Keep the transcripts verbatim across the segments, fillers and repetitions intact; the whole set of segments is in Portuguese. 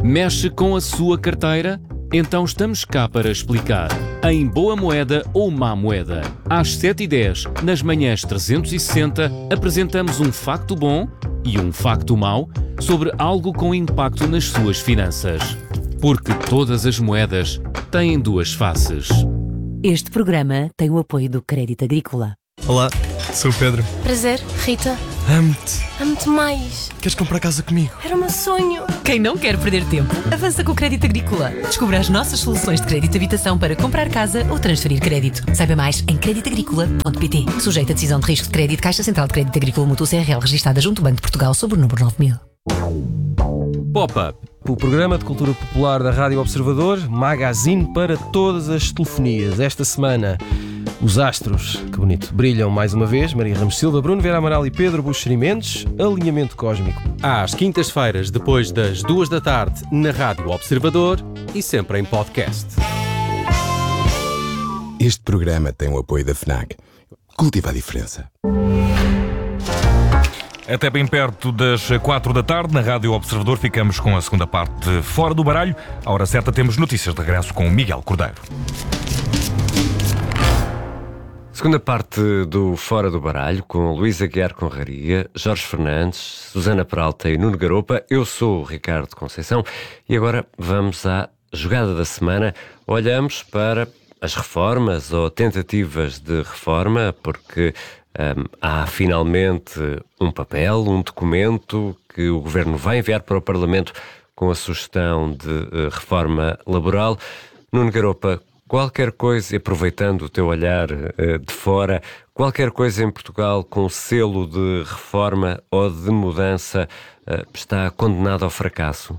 Mexe com a sua carteira? Então estamos cá para explicar. Em boa moeda ou má moeda. Às sete e dez, nas manhãs trezentos e sessenta, apresentamos um facto bom e um facto mau sobre algo com impacto nas suas finanças. Porque todas as moedas têm duas faces. Este programa tem o apoio do Crédito Agrícola. Olá, sou o Pedro. Prazer, Rita. Amo-te. Amo-te mais. Queres comprar casa comigo? Era o meu sonho. Quem não quer perder tempo, avança com o Crédito Agrícola. Descubra as nossas soluções de crédito de habitação para comprar casa ou transferir crédito. Saiba mais em crédito agrícola ponto pt. Sujeito a decisão de risco de crédito, Caixa Central de Crédito Agrícola Mútuo C R L, registada junto ao Banco de Portugal, sob o número nove mil. Pop-Up, o programa de cultura popular da Rádio Observador, magazine para todas as telefonias. Esta semana, os astros, que bonito, brilham mais uma vez. Maria Ramos Silva, Bruno Vera Amaral e Pedro Buxeri Mendes. Alinhamento cósmico. Às quintas-feiras, depois das duas da tarde, na Rádio Observador e sempre em podcast. Este programa tem o apoio da FNAC. Cultiva a diferença. Até bem perto das quatro da tarde, na Rádio Observador, ficamos com a segunda parte de Fora do Baralho. À hora certa temos notícias de regresso com o Miguel Cordeiro. Segunda parte do Fora do Baralho, com Luís Aguiar Conraria, Jorge Fernandes, Susana Peralta e Nuno Garopa. Eu sou o Ricardo Conceição e agora vamos à jogada da semana. Olhamos para as reformas ou tentativas de reforma, porque Um, há finalmente um papel, um documento que o Governo vai enviar para o Parlamento com a sugestão de uh, reforma laboral. Nuno Garopa, qualquer coisa, aproveitando o teu olhar uh, de fora, qualquer coisa em Portugal com selo de reforma ou de mudança uh, está condenado ao fracasso?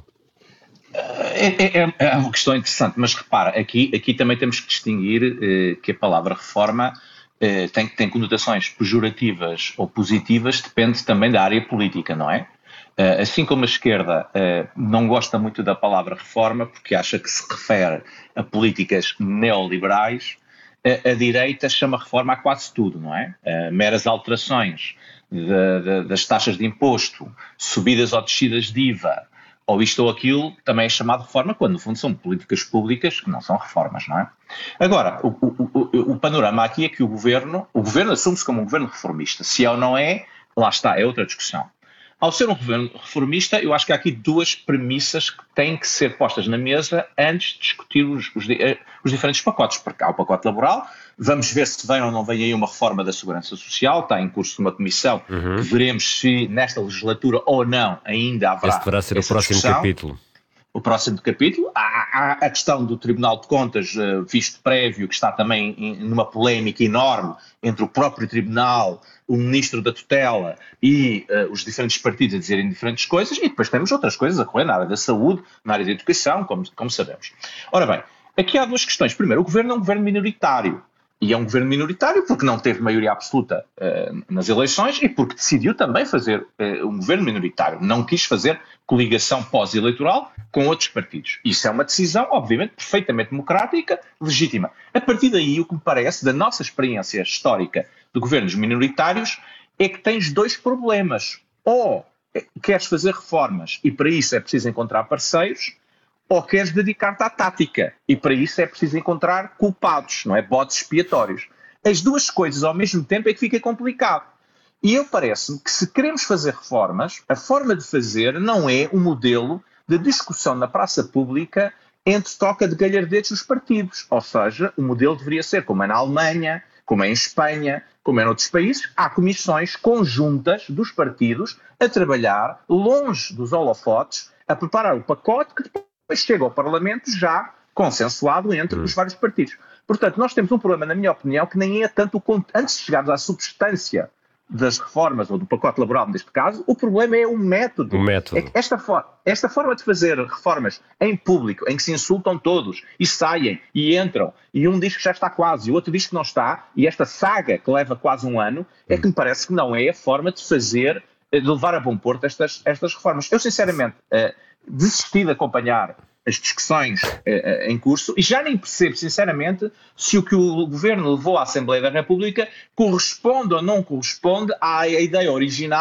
É, é, é uma questão interessante, mas repara, aqui, aqui também temos que distinguir uh, que a palavra reforma Uh, tem, tem conotações pejorativas ou positivas, depende também da área política, não é? Uh, assim como a esquerda uh, não gosta muito da palavra reforma, porque acha que se refere a políticas neoliberais, uh, a direita chama reforma a quase tudo, não é? Uh, meras alterações de, de, das taxas de imposto, subidas ou descidas de I V A, ou isto ou aquilo, também é chamado reforma, quando no fundo são políticas públicas que não são reformas, não é? Agora, o, o, o, o panorama aqui é que o governo, o governo assume-se como um governo reformista. Se é ou não é, lá está, é outra discussão. Ao ser um governo reformista, eu acho que há aqui duas premissas que têm que ser postas na mesa antes de discutir os, os, os diferentes pacotes, porque há o pacote laboral, vamos ver se vem ou não vem aí uma reforma da Segurança Social, está em curso uma comissão, uhum. que veremos se nesta legislatura ou não ainda haverá. Esse deverá ser o próximo discussão. capítulo. O próximo capítulo. Há, há a questão do Tribunal de Contas, uh, visto prévio, que está também em, numa polémica enorme entre o próprio Tribunal, o Ministro da Tutela e uh, os diferentes partidos a dizerem diferentes coisas, e depois temos outras coisas a correr na área da saúde, na área da educação, como, como sabemos. Ora bem, aqui há duas questões. Primeiro, o governo é um governo minoritário. E é um governo minoritário porque não teve maioria absoluta uh, nas eleições e porque decidiu também fazer uh, um governo minoritário. Não quis fazer coligação pós-eleitoral com outros partidos. Isso é uma decisão, obviamente, perfeitamente democrática, legítima. A partir daí, o que me parece, da nossa experiência histórica de governos minoritários, é que tens dois problemas. Ou queres fazer reformas e para isso é preciso encontrar parceiros, ou queres dedicar-te à tática, e para isso é preciso encontrar culpados, não é? Bodes expiatórios. As duas coisas ao mesmo tempo é que fica complicado. E eu parece-me que se queremos fazer reformas, a forma de fazer não é um modelo de discussão na praça pública entre troca de galhardetes nos partidos. Ou seja, o modelo deveria ser como é na Alemanha, como é em Espanha, como é noutros países. Há comissões conjuntas dos partidos a trabalhar longe dos holofotes, a preparar o pacote que depois depois chega ao Parlamento já consensuado entre os vários partidos. Portanto, nós temos um problema, na minha opinião, que nem é tanto o... Antes de chegarmos à substância das reformas, ou do pacote laboral neste caso, o problema é o método. O método. É que esta, for... esta forma de fazer reformas em público, em que se insultam todos, e saem, e entram, e um diz que já está quase, e o outro diz que não está, e esta saga que leva quase um ano, é que me parece que não é a forma de fazer, de levar a bom porto estas, estas reformas. Eu, sinceramente... Uh, desisti de acompanhar as discussões eh, em curso e já nem percebo, sinceramente, se o que o Governo levou à Assembleia da República corresponde ou não corresponde à ideia original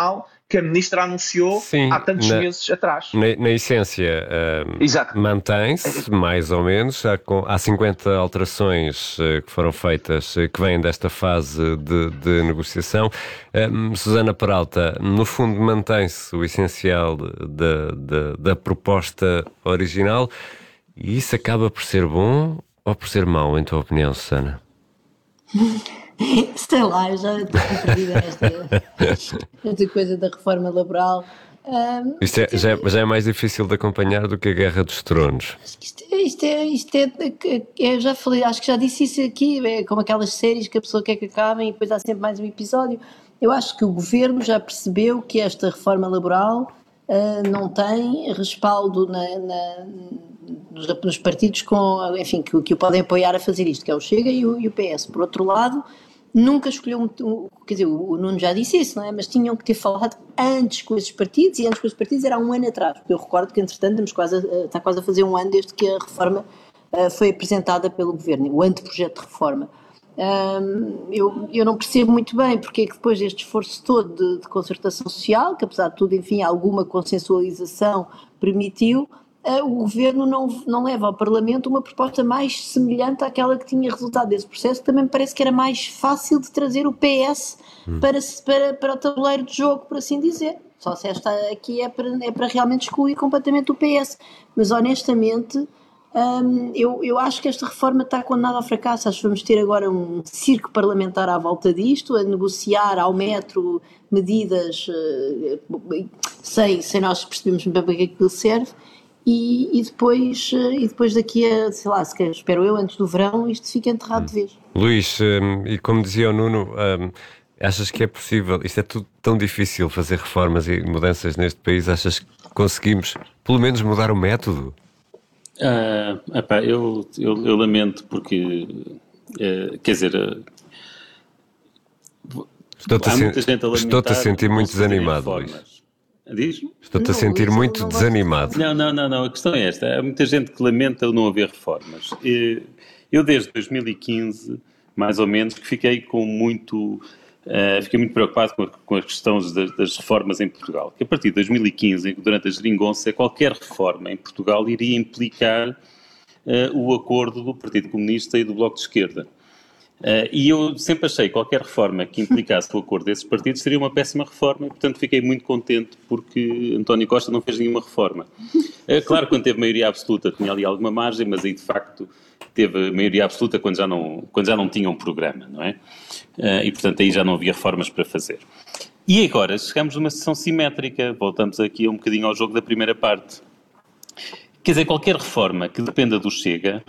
que a ministra anunciou Sim, há tantos na, meses atrás. Na, na essência, uh, mantém-se, mais ou menos. Há, há cinquenta alterações uh, que foram feitas, uh, que vêm desta fase de, de negociação. Uh, Susana Peralta, no fundo, mantém-se o essencial da, da, da proposta original, e isso acaba por ser bom ou por ser mau, em tua opinião, Susana? Sei lá, eu já estou perdida nesta, nesta coisa da reforma laboral. Um, isto é, já, é, já é mais difícil de acompanhar do que a Guerra dos Tronos. Isto é, isto é, isto é, eu já falei, acho que já disse isso aqui, é como aquelas séries que a pessoa quer que acabem e depois há sempre mais um episódio. Eu acho que o governo já percebeu que esta reforma laboral uh, não tem respaldo na, na, nos, nos partidos com, enfim, que, que o podem apoiar a fazer isto, que é o Chega e o, e o P S. Por outro lado, nunca escolheu, um, quer dizer, o Nuno já disse isso, não é? Mas tinham que ter falado antes com esses partidos, e antes com esses partidos era há um ano atrás, porque eu recordo que entretanto estamos quase a, está quase a fazer um ano desde que a reforma uh, foi apresentada pelo governo, o anteprojeto de reforma. Um, eu, eu não percebo muito bem porque é que depois deste esforço todo de, de concertação social, que apesar de tudo, enfim, alguma consensualização permitiu, Uh, o governo não, não leva ao Parlamento uma proposta mais semelhante àquela que tinha resultado desse processo, que também me parece que era mais fácil de trazer o P S hum. para, para, para o tabuleiro de jogo, por assim dizer. Só se esta aqui é para, é para realmente excluir completamente o P S. Mas honestamente, um, eu, eu acho que esta reforma está condenada ao fracasso. Acho que vamos ter agora um circo parlamentar à volta disto, a negociar ao metro medidas uh, sem, sem nós percebermos bem para que aquilo serve. E, e, depois, e depois daqui a, sei lá, se quer, espero eu, antes do verão, isto fica enterrado de vez. Luís, um, e como dizia o Nuno, um, achas que é possível, isto é tudo tão difícil, fazer reformas e mudanças neste país, achas que conseguimos pelo menos mudar o método? Uh, epá, eu, eu, eu lamento porque, uh, quer dizer, uh, estou-te há a, muita gente a lamentar. Estou-te a sentir muito desanimado, Luís. Diz? Estou-te a sentir não, muito não desanimado. Não, não, não, não, a questão é esta. Há muita gente que lamenta não haver reformas. Eu, desde dois mil e quinze, mais ou menos, que fiquei com muito... Uh, fiquei muito preocupado com, a, com as questões das, das reformas em Portugal. Que a partir de dois mil e quinze, durante a geringonça, qualquer reforma em Portugal iria implicar uh, o acordo do Partido Comunista e do Bloco de Esquerda. Uh, e eu sempre achei que qualquer reforma que implicasse o acordo desses partidos seria uma péssima reforma, e portanto fiquei muito contente porque António Costa não fez nenhuma reforma. Uh, claro que quando teve maioria absoluta tinha ali alguma margem, mas aí de facto teve maioria absoluta quando já não, quando já não tinha um programa, não é? Uh, e portanto aí já não havia reformas para fazer. E agora chegamos a uma sessão simétrica, voltamos aqui um bocadinho ao jogo da primeira parte. Quer dizer, qualquer reforma que dependa do Chega,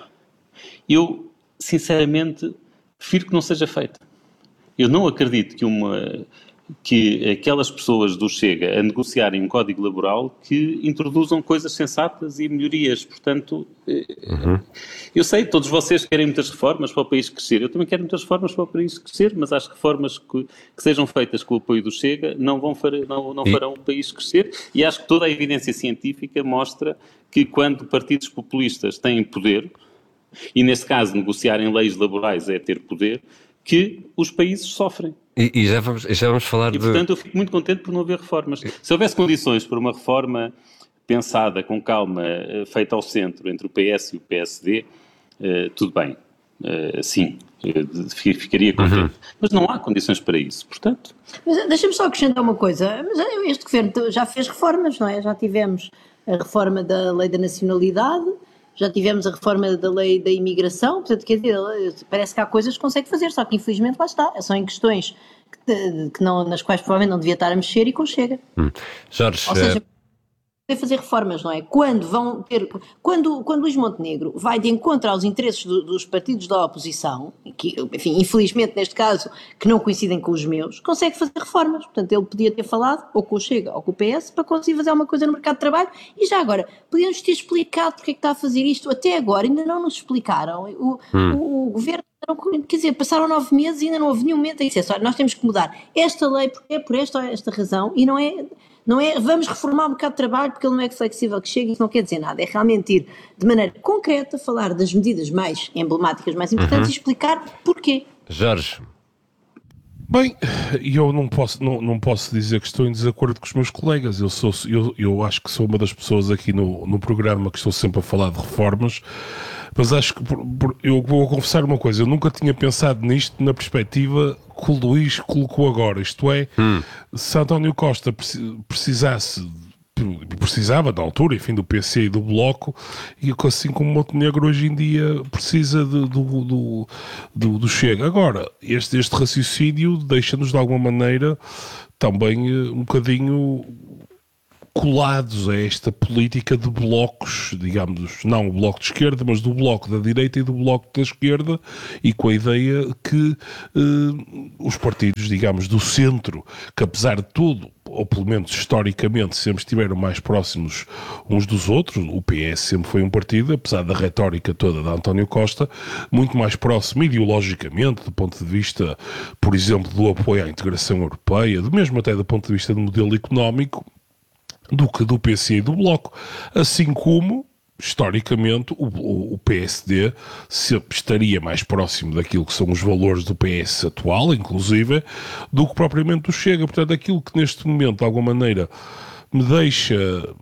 eu sinceramente prefiro que não seja feita. Eu não acredito que, uma, que aquelas pessoas do Chega a negociarem um código laboral que introduzam coisas sensatas e melhorias. Portanto, uhum. eu sei, todos vocês querem muitas reformas para o país crescer. Eu também quero muitas reformas para o país crescer, mas as reformas que, que sejam feitas com o apoio do Chega não, vão far, não, não farão o país crescer. E acho que toda a evidência científica mostra que quando partidos populistas têm poder, e neste caso negociarem leis laborais é ter poder, que os países sofrem. E, e já, vamos, já vamos falar e, de... portanto eu fico muito contente por não haver reformas. Se houvesse condições para uma reforma pensada com calma, feita ao centro entre o P S e o P S D, uh, tudo bem, uh, sim, uh, ficaria contente. Uhum. Mas não há condições para isso, portanto... Mas deixa-me só acrescentar uma coisa, mas este governo já fez reformas, não é? Já tivemos a reforma da lei da nacionalidade, já tivemos a reforma da lei da imigração, portanto, quer dizer, parece que há coisas que consegue fazer, só que infelizmente lá está, são em questões que, que não, nas quais provavelmente não devia estar a mexer e conchega. Hum. Jorge... Ou seja, fazer reformas, não é? Quando vão ter, quando, quando Luís Montenegro vai de encontro aos interesses do, dos partidos da oposição, que, enfim, infelizmente neste caso, que não coincidem com os meus, consegue fazer reformas. Portanto, ele podia ter falado, ou com o Chega, ou com o P S, para conseguir fazer alguma coisa no mercado de trabalho, e já agora, podíamos ter explicado porque é que está a fazer isto, até agora ainda não nos explicaram. O, hum. o, o governo, quer dizer, passaram nove meses e ainda não houve nenhum momento em que dissesse, olha, nós temos que mudar esta lei porque é por esta ou esta razão, e não é... Não é vamos reformar o mercado de trabalho porque ele não é flexível que chega, isso não quer dizer nada, é realmente ir de maneira concreta, falar das medidas mais emblemáticas, mais importantes, uhum. e explicar porquê. Jorge. Bem, eu não posso, não, não posso dizer que estou em desacordo com os meus colegas. Eu, sou, eu, eu acho que sou uma das pessoas aqui no, no programa que estou sempre a falar de reformas, mas acho que por, por, eu vou confessar uma coisa, eu nunca tinha pensado nisto na perspectiva que o Luís colocou agora, isto é, hum. se António Costa precisasse, precisava na altura, enfim, do P C e do Bloco, e assim como o Montenegro hoje em dia precisa de, do, do, do, do Chega. Agora, este, este raciocínio deixa-nos de alguma maneira também um bocadinho colados a esta política de blocos, digamos, não o bloco de esquerda, mas do bloco da direita e do bloco da esquerda, e com a ideia que eh, os partidos, digamos, do centro, que apesar de tudo, ou pelo menos historicamente, sempre estiveram mais próximos uns dos outros, o P S sempre foi um partido, apesar da retórica toda de António Costa, muito mais próximo ideologicamente, do ponto de vista, por exemplo, do apoio à integração europeia, mesmo até do ponto de vista do modelo económico, do que do P C e do Bloco, assim como, historicamente, o, o, o P S D sempre estaria mais próximo daquilo que são os valores do P S atual, inclusive, do que propriamente do Chega. Portanto, aquilo que neste momento, de alguma maneira, me deixa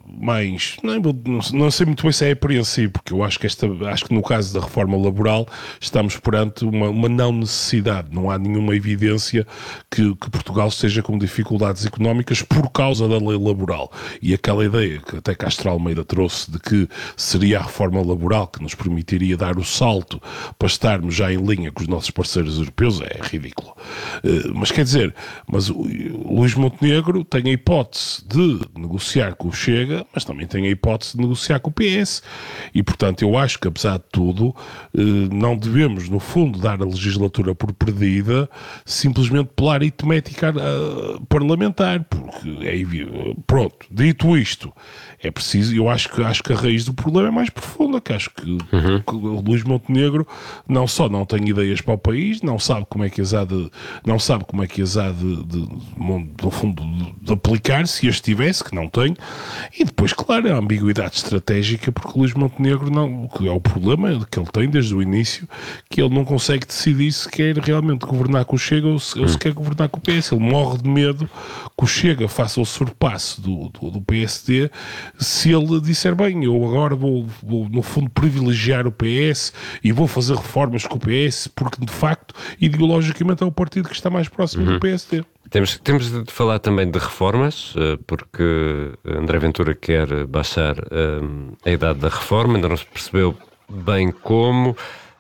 mais, não, não sei muito bem se é apreensivo, porque eu acho que, esta, acho que no caso da reforma laboral estamos perante uma, uma não necessidade, não há nenhuma evidência que, que Portugal esteja com dificuldades económicas por causa da lei laboral, e aquela ideia que até Castro Almeida trouxe de que seria a reforma laboral que nos permitiria dar o salto para estarmos já em linha com os nossos parceiros europeus é ridículo. Uh, mas quer dizer, mas o, o Luís Montenegro tem a hipótese de negociar com o Chega, mas também tem a hipótese de negociar com o P S. E, portanto, eu acho que, apesar de tudo, não devemos, no fundo, dar a legislatura por perdida simplesmente pela aritmética parlamentar, porque é pronto, dito isto, é preciso, eu acho que, acho que a raiz do problema é mais profunda, que acho que, uhum. que o Luís Montenegro não só não tem ideias para o país, não sabe como é que as há de, não sabe como é que as há de, de, de, no fundo, de, de aplicar, se as tivesse, que não tem, e depois, claro, a ambiguidade estratégica, porque o Luís Montenegro não, que é o problema que ele tem desde o início, que ele não consegue decidir se quer realmente governar com o Chega ou se, uhum. ou se quer governar com o P S. Ele morre de medo que o Chega faça o surpasso do, do, do P S D, se ele disser, bem, eu agora vou, vou, no fundo, privilegiar o P S e vou fazer reformas com o P S, porque, de facto, ideologicamente é o partido que está mais próximo uhum. do P S D. Temos, temos de falar também de reformas, porque André Ventura quer baixar um, a idade da reforma, ainda não se percebeu bem como.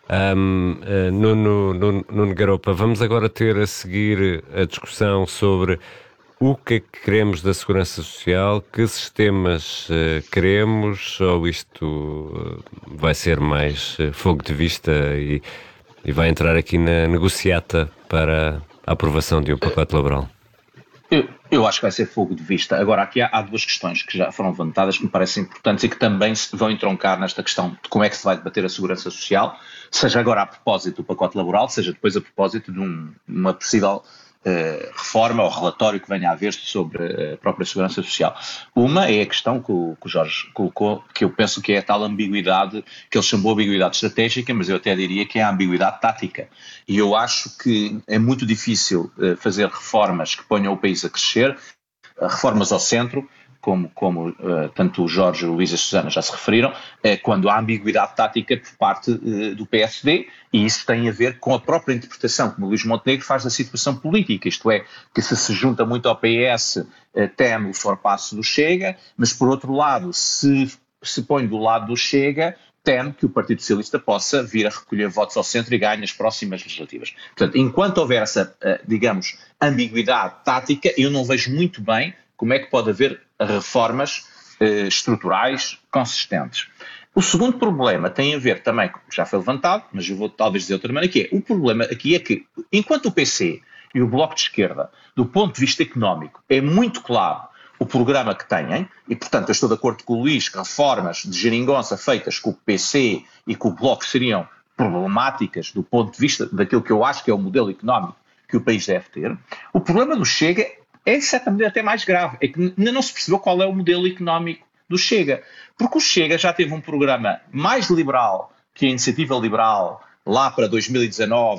Um, uh, Nuno, Nuno, Nuno Garopa, vamos agora ter a seguir a discussão sobre o que é que queremos da segurança social, que sistemas uh, queremos, ou isto uh, vai ser mais uh, fogo de vista e, e vai entrar aqui na negociata para a aprovação de um pacote laboral? Eu, eu acho que vai ser fogo de vista. Agora, aqui há, há duas questões que já foram levantadas que me parecem importantes e que também se vão entroncar nesta questão de como é que se vai debater a segurança social, seja agora a propósito do pacote laboral, seja depois a propósito de um, uma possível Uh, reforma ou relatório que venha a haver sobre a própria segurança social. Uma é a questão que o, que o Jorge colocou, que eu penso que é a tal ambiguidade, que ele chamou ambiguidade estratégica, mas eu até diria que é a ambiguidade tática. E eu acho que é muito difícil uh, fazer reformas que ponham o país a crescer, uh, reformas ao centro, como, como uh, tanto o Jorge, o Luís e a Susana já se referiram, uh, quando há ambiguidade tática por parte uh, do P S D, e isso tem a ver com a própria interpretação que o Luís Montenegro faz da situação política, isto é, que se se junta muito ao P S, uh, teme o sorpasso do Chega, mas por outro lado, se se põe do lado do Chega, teme que o Partido Socialista possa vir a recolher votos ao centro e ganhe as próximas legislativas. Portanto, enquanto houver essa, uh, digamos, ambiguidade tática, eu não vejo muito bem como é que pode haver reformas eh, estruturais consistentes. O segundo problema tem a ver também, já foi levantado, mas eu vou talvez dizer outra maneira, que é, o problema aqui é que, enquanto o P C e o Bloco de Esquerda, do ponto de vista económico, é muito claro o programa que têm, e portanto eu estou de acordo com o Luís que reformas de geringonça feitas com o P C e com o Bloco seriam problemáticas do ponto de vista daquilo que eu acho que é o modelo económico que o país deve ter. O problema do Chega é, de certa maneira, até mais grave, é que ainda não se percebeu qual é o modelo económico do Chega. Porque o Chega já teve um programa mais liberal que a Iniciativa Liberal lá para dois mil e dezanove,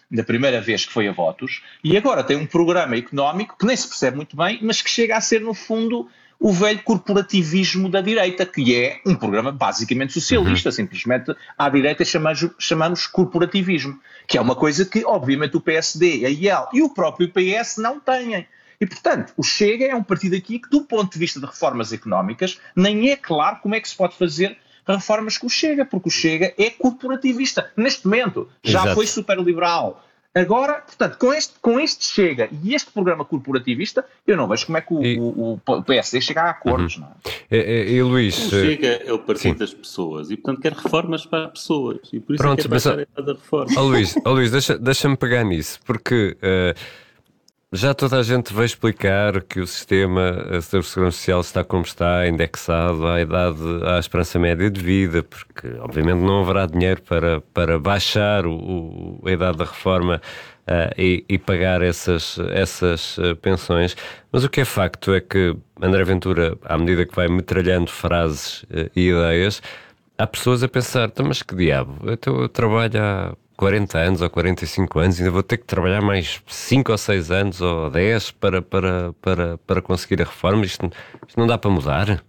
da primeira vez que foi a votos, e agora tem um programa económico que nem se percebe muito bem, mas que chega a ser, no fundo, o velho corporativismo da direita, que é um programa basicamente socialista, uhum. simplesmente à direita chamamos, chamamos corporativismo, que é uma coisa que, obviamente, o P S D, a I L e o próprio P S não têm. E, portanto, o Chega é um partido aqui que, do ponto de vista de reformas económicas, nem é claro como é que se pode fazer reformas com o Chega, porque o Chega é corporativista. Neste momento, já Exato. Foi superliberal. Agora, portanto, com este, com este Chega e este programa corporativista, eu não vejo como é que o, e... o, o P S D chega a acordos. Uhum. Não é? E, e, e Luís... O Chega é o partido Sim. das pessoas e, portanto, quer reformas para as pessoas. E por isso Pronto, é que quer passar a da reforma. Ó Luís, ó Luís deixa, deixa-me pegar nisso, porque... Uh, já toda a gente vai explicar que o sistema da Segurança Social está como está, indexado à idade, à esperança média de vida, porque obviamente não haverá dinheiro para, para baixar o, o, a idade da reforma uh, e, e pagar essas, essas uh, pensões. Mas o que é facto é que André Ventura, à medida que vai metralhando frases uh, e ideias, há pessoas a pensar, mas que diabo, então eu trabalho há quarenta anos ou quarenta e cinco anos, ainda vou ter que trabalhar mais cinco ou seis anos ou dez para, para, para, para conseguir a reforma. Isto, isto não dá para mudar?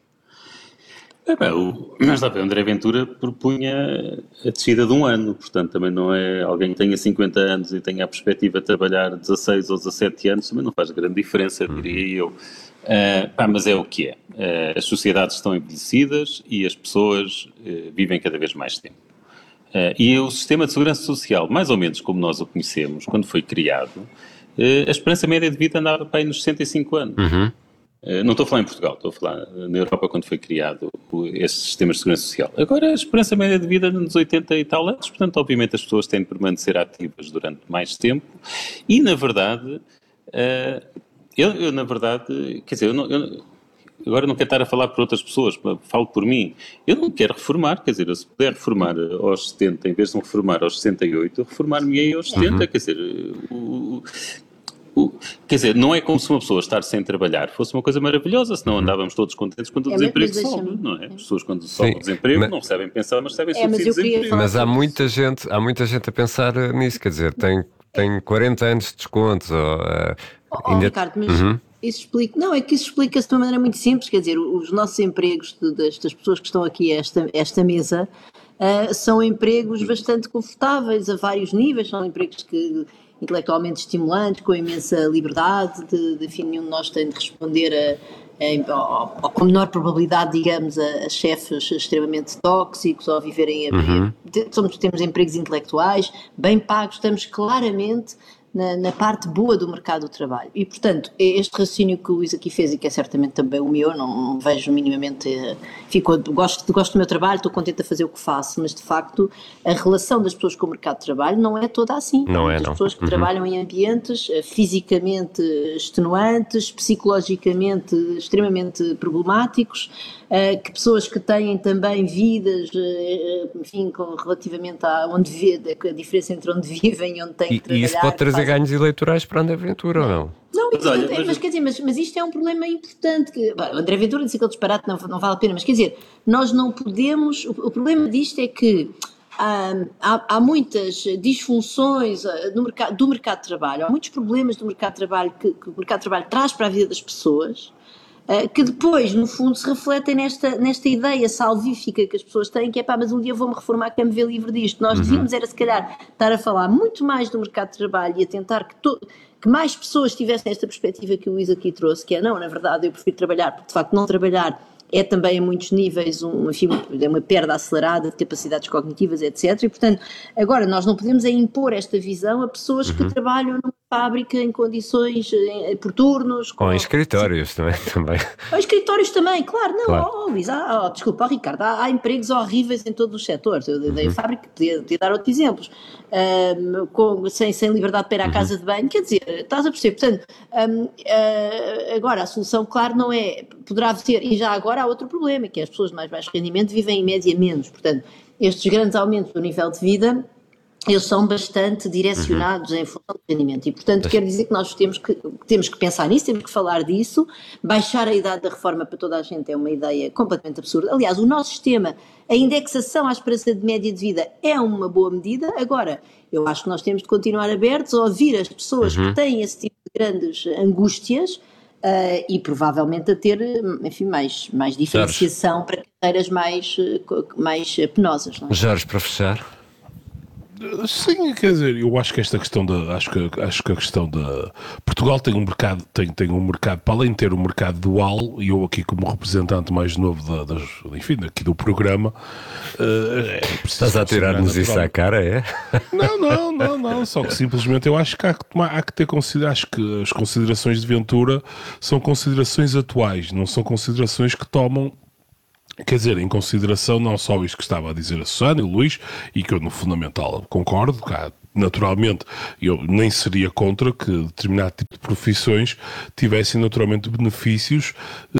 É bem, o, mas está bem, o André Ventura propunha a descida de um ano, portanto também não é alguém que tenha cinquenta anos e tenha a perspectiva de trabalhar dezasseis ou dezassete anos, também não faz grande diferença, diria eu. Uh, pá, mas é o que é. Uh, as sociedades estão envelhecidas e as pessoas uh, vivem cada vez mais tempo. Uh, e o sistema de segurança social, mais ou menos como nós o conhecemos, quando foi criado, uh, a esperança média de vida andava para aí nos sessenta e cinco anos. Uhum. Uh, não estou a falar em Portugal, estou a falar na Europa quando foi criado esse sistema de segurança social. Agora a esperança média de vida nos oitenta e tal anos, portanto obviamente as pessoas têm de permanecer ativas durante mais tempo e na verdade, uh, eu, eu na verdade, quer dizer, eu não... Eu, agora não quero estar a falar por outras pessoas, falo por mim. Eu não quero reformar, quer dizer, eu se puder reformar aos setenta, em vez de me reformar aos sessenta e oito, reformar-me aos setenta, uhum. quer dizer, o, o, quer dizer, não é como se uma pessoa estar sem trabalhar fosse uma coisa maravilhosa, senão andávamos todos contentes quando o é, desemprego sobe, não é? As pessoas quando sobe o desemprego mas, não recebem pensar, mas recebem é, subsídio de desemprego. Mas há muita gente, há muita gente a pensar nisso, quer dizer, tem, tem quarenta anos de desconto. Ou, uh, oh, ainda... oh, Ricardo, mas... Uhum. Isso explica, não, é que isso explica-se de uma maneira muito simples, quer dizer, os nossos empregos de, destas pessoas que estão aqui a esta, esta mesa uh, são empregos bastante confortáveis a vários níveis, são empregos que, intelectualmente estimulantes, com imensa liberdade, de, de, enfim, nenhum de nós tem de responder a, a, a, a, com menor probabilidade, digamos, a, a chefes extremamente tóxicos ou a viverem a, uhum. somos, temos empregos intelectuais, bem pagos, estamos claramente... Na, na parte boa do mercado do trabalho. E, portanto, este raciocínio que o Luís aqui fez, e que é certamente também o meu, não, não vejo minimamente... Fico, gosto, gosto do meu trabalho, estou contente a fazer o que faço, mas, de facto, a relação das pessoas com o mercado de trabalho não é toda assim. Não é, As não. pessoas que uhum. trabalham em ambientes fisicamente extenuantes, psicologicamente extremamente problemáticos, que pessoas que têm também vidas, enfim, com, relativamente a onde vive, a diferença entre onde vivem e onde têm que trabalhar. E isso pode trazer fazem... ganhos eleitorais para André Ventura, ou não? Não, mas, olha, mas... mas quer dizer, mas, mas isto é um problema importante. Que, bom, André Ventura disse aquele disparate, não, não vale a pena, mas quer dizer, nós não podemos, o, o problema disto é que há, há, há muitas disfunções no mercado, do mercado de trabalho, há muitos problemas do mercado de trabalho que, que o mercado de trabalho traz para a vida das pessoas, que depois, no fundo, se refletem nesta, nesta ideia salvífica que as pessoas têm, que é pá, mas um dia vou-me reformar, quero me ver livre disto. Nós uhum. devíamos era, se calhar, estar a falar muito mais do mercado de trabalho e a tentar que, to- que mais pessoas tivessem esta perspectiva que o Luís aqui trouxe, que é, não, na verdade, eu prefiro trabalhar, porque de facto não trabalhar é também a muitos níveis um, enfim, uma perda acelerada de capacidades cognitivas, etcétera. E, portanto, agora nós não podemos é impor esta visão a pessoas uhum. que trabalham numa fábrica em condições, em, por turnos. Com, ou em escritórios também. também. Ou em escritórios também, claro. Não, claro. Oh, Luís, ah, oh, desculpa, oh, Ricardo, há, há empregos horríveis em todos os setores. Eu dei uhum. a fábrica, podia, podia dar outros exemplos. Um, com, sem, sem liberdade para ir à uhum. casa de banho, quer dizer, estás a perceber. Portanto, um, uh, agora a solução, claro, não é, poderá ser, e já agora há outro problema, que é as pessoas de mais baixo rendimento vivem em média menos. Portanto, estes grandes aumentos do nível de vida eles são bastante direcionados uhum. em função do rendimento e, portanto, quer dizer que nós temos que, temos que pensar nisso, temos que falar disso. Baixar a idade da reforma para toda a gente é uma ideia completamente absurda. Aliás, o nosso sistema, a indexação à esperança de média de vida é uma boa medida. Agora, eu acho que nós temos de continuar abertos a ouvir as pessoas uhum. que têm esse tipo de grandes angústias uh, e provavelmente a ter, enfim, mais, mais diferenciação Jorge. Para carreiras mais, mais penosas. Não é? Jorge, para fechar... Sim, quer dizer, eu acho que esta questão da, acho que, acho que a questão da, Portugal tem um mercado, tem, tem um mercado, para além de ter um mercado dual, e eu aqui como representante mais novo da, das, enfim, aqui do programa, uh, é estás a tirar-nos isso à cara, é? Não, não, não, não, só que simplesmente eu acho que há que, tomar, há que ter consideração, acho que as considerações de Ventura são considerações atuais, não são considerações que tomam, quer dizer, em consideração não só isto que estava a dizer a Susana e o Luís, e que eu no fundamental concordo, cá, naturalmente eu nem seria contra que determinado tipo de profissões tivessem naturalmente benefícios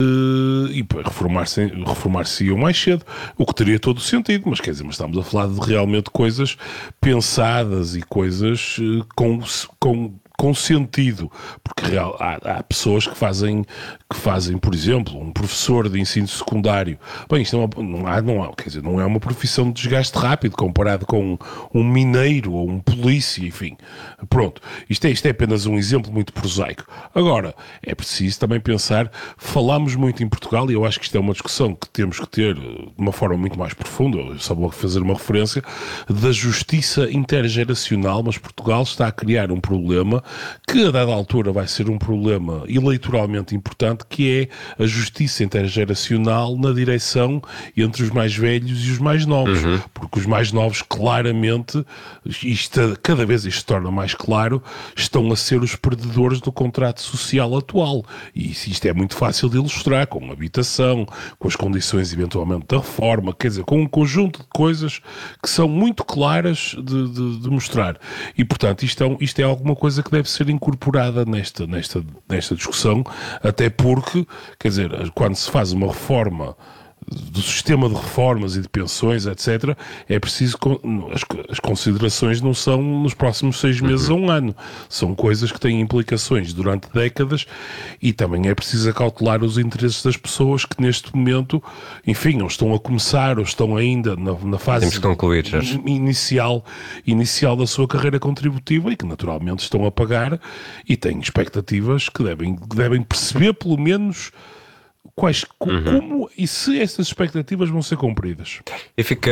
uh, e reformar-se, reformar-se-iam mais cedo, o que teria todo o sentido, mas quer dizer, mas estamos a falar de realmente coisas pensadas e coisas uh, com... com com sentido, porque real, há, há pessoas que fazem, que fazem, por exemplo, um professor de ensino secundário. Bem, isto não, é, não, há, não, há, quer dizer, não é uma profissão de desgaste rápido comparado com um, um mineiro ou um polícia, enfim. Pronto, isto é, isto é apenas um exemplo muito prosaico. Agora, é preciso também pensar, falamos muito em Portugal e eu acho que isto é uma discussão que temos que ter de uma forma muito mais profunda, eu só vou fazer uma referência, da justiça intergeracional, mas Portugal está a criar um problema que a dada altura vai ser um problema eleitoralmente importante, que é a justiça intergeracional na direção entre os mais velhos e os mais novos, uhum. porque os mais novos claramente, isto, cada vez isto se torna mais claro, estão a ser os perdedores do contrato social atual, e isto é muito fácil de ilustrar, com a habitação, com as condições eventualmente da reforma, quer dizer, com um conjunto de coisas que são muito claras de, de, de mostrar, e portanto isto é, isto é alguma coisa que deve ser incorporada nesta, nesta, nesta discussão, até porque, quer dizer, quando se faz uma reforma do sistema de reformas e de pensões, etcétera, é preciso, as, as considerações não são nos próximos seis meses uhum. a um ano, são coisas que têm implicações durante décadas e também é preciso acautelar os interesses das pessoas que neste momento, enfim, ou estão a começar ou estão ainda na, na fase concluir, inicial, inicial da sua carreira contributiva e que naturalmente estão a pagar e têm expectativas que devem, que devem perceber pelo menos quais, uhum. como e se essas expectativas vão ser cumpridas. E fica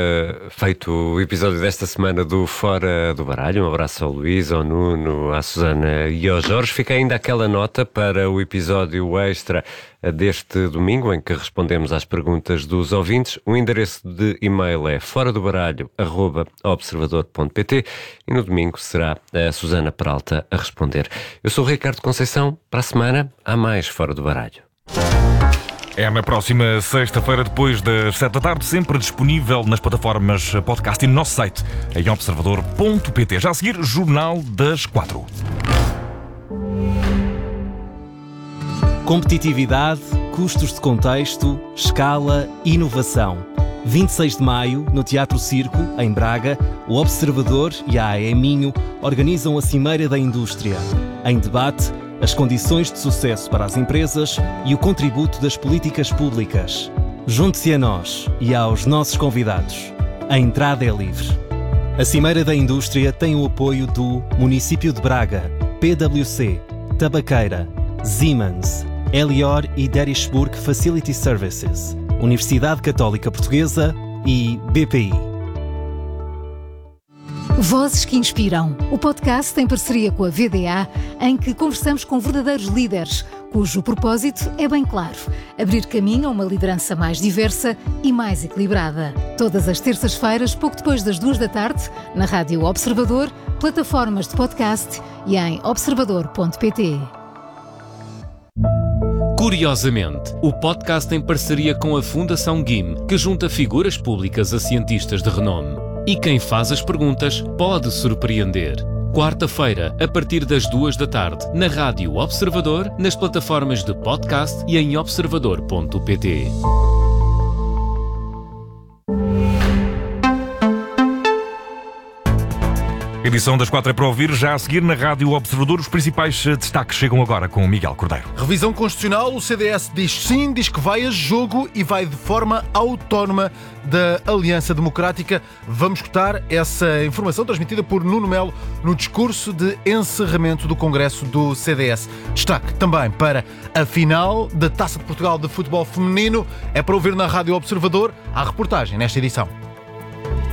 feito o episódio desta semana do Fora do Baralho. Um abraço ao Luís, ao Nuno, à Susana e ao Jorge. Fica ainda aquela nota para o episódio extra deste domingo, em que respondemos às perguntas dos ouvintes. O endereço de e-mail é fora do baralho arroba observador ponto pt e no domingo será a Susana Peralta a responder. Eu sou o Ricardo Conceição. Para a semana há mais Fora do Baralho. É na próxima sexta-feira, depois das sete da tarde, sempre disponível nas plataformas podcast e no nosso site, em observador ponto pt. Já a seguir, Jornal das Quatro. Competitividade, custos de contexto, escala, inovação. vinte e seis de maio, no Teatro Circo, em Braga, o Observador e a A E Minho organizam a Cimeira da Indústria. Em debate, as condições de sucesso para as empresas e o contributo das políticas públicas. Junte-se a nós e aos nossos convidados. A entrada é livre. A Cimeira da Indústria tem o apoio do Município de Braga, P W C, Tabaqueira, Siemens, Elior e Derishburg Facility Services, Universidade Católica Portuguesa e B P I. Vozes que Inspiram, o podcast em parceria com a V D A, em que conversamos com verdadeiros líderes, cujo propósito é bem claro: abrir caminho a uma liderança mais diversa e mais equilibrada. Todas as terças-feiras, pouco depois das duas da tarde, na Rádio Observador, plataformas de podcast e em observador ponto pt. Curiosamente, o podcast em parceria com a Fundação G I M, que junta figuras públicas a cientistas de renome. E quem faz as perguntas pode surpreender. Quarta-feira, a partir das duas da tarde, na Rádio Observador, nas plataformas de podcast e em observador ponto pt. Edição das quatro é para ouvir, já a seguir na Rádio Observador. Os principais destaques chegam agora com o Miguel Cordeiro. Revisão constitucional, o C D S diz sim, diz que vai a jogo e vai de forma autónoma da Aliança Democrática. Vamos escutar essa informação transmitida por Nuno Melo no discurso de encerramento do Congresso do C D S. Destaque também para a final da Taça de Portugal de Futebol Feminino. É para ouvir na Rádio Observador a reportagem nesta edição.